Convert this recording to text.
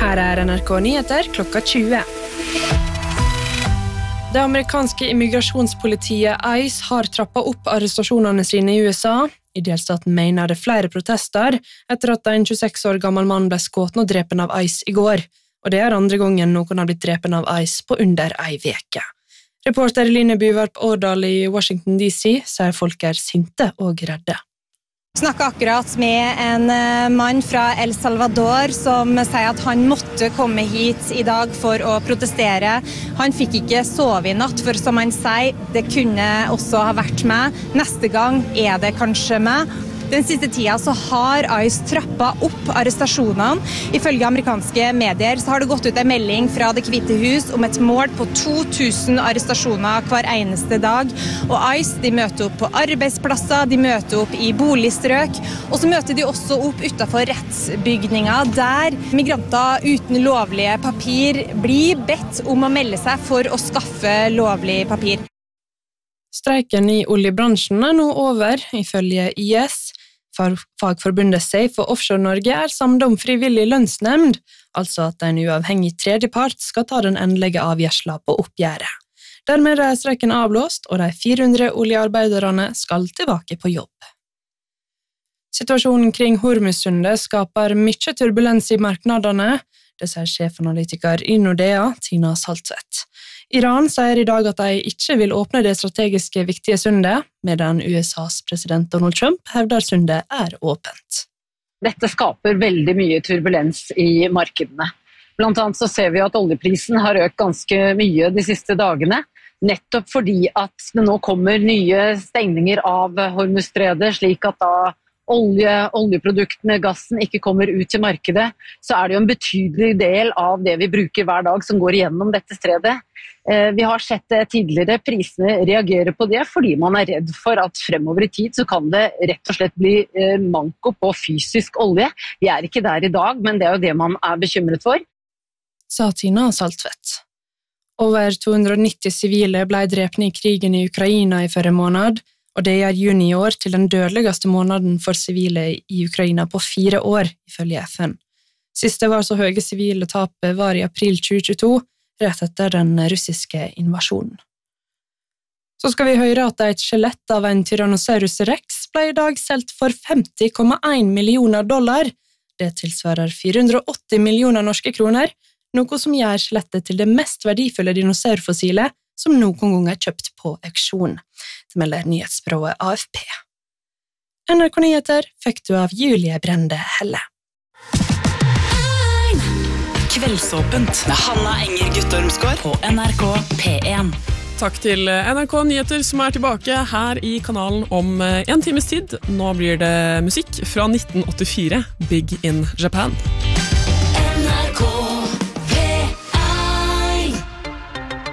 Her NRK Nyheter klokka 20. Det amerikanske immigrasjonspolitiet ICE har trappet opp arrestasjonene sine i USA. I delstaten mener det flere protester etter at en 26 år gammel mann ble skutt og drepen av ICE i går. Og det andre gangen noen har blitt drepen av ICE på under en veke. Reporter Line Byvarp Årdal i Washington DC sier folk sinte og redde. Snakket akkurat med en mann fra El Salvador som sier at han måtte komme hit i dag for å protestere. Han fikk ikke sove i natt, for som han sier, det kunne også ha vært meg. Neste gang det kanskje meg. Den siste tida så har ICE trappet opp arrestasjonene. Ifølge amerikanske medier så har det gått ut en melding fra Det Hvite hus om et mål på 2000 arrestasjoner hver eneste dag. Og ICE de møter opp på arbeidsplasser, de møter opp i boligstrøk, og så møter de også opp utenfor rettsbygninger der migranter uten lovlige papir blir bedt om å melde seg for å skaffe lovlig papir. Streiken i oljebransjen nå over, ifølge IS. Fagforbundet Safe og Offshore Norge samlet om frivillig lønnsnemnd, altså at en uavhengig tredjepart skal ta den endelige avgjørelsen på oppgjøret. Dermed streiken avblåst, og de 400 oljearbeiderne skal tilbake på jobb. Situasjonen kring Hormuzsundet skaper mye turbulens i markedene, det sier sjefanalytiker i Nordea, Tina Saltvedt. Iran sier i dag at de ikke vil åpne det strategiske viktige sundet, medan USAs president Donald Trump hevder sundet åpent. Dette skaper veldig mye turbulens i markedene. Blant annet så ser vi at oljeprisen har økt ganske mye de siste dagene, nettopp fordi at det nå kommer nye stengninger av Hormuzstredet, slik at da oljeproduktene, gassen ikke kommer ut til markedet, så det jo en betydelig del av det vi bruker hver dag som går igjennom dette stredet. Vi har sett det tidligere, prisene reagerer på det fordi man redd for at fremover i tid så kan det rett og slett bli manko på fysisk olje. Vi ikke der i dag, men det jo det man bekymret for. Sa Tina Saltvedt. Over 290 sivile ble drepne i krigen i Ukraina i forrige måned, og det gjør juni i år til den dødeligste måneden for sivile i Ukraina på 4 år, ifølge FN. Siste var så høye sivile tapet var i april 2022, rett etter den russiske invasjonen. Så skal vi høre at et skjelett av en Tyrannosaurus Rex ble i dag solgt for $50,1 millioner. Det tilsvarer 480 millioner norske kroner, noe som gjør skjelettet til det mest verdifulle dinosaurfossilet som noen gang kjøpt på auksjon. Det melder nyhetsbyrået AFP. NRK Nyheter fikk du av Julie Brende Helle. Kveldsåpent med Hanna Enger Guttormsgaard på NRK P1. Takk til NRK Nyheter som tilbake her i kanalen om en times tid. Nå blir det musikk fra 1984, Big in Japan. NRK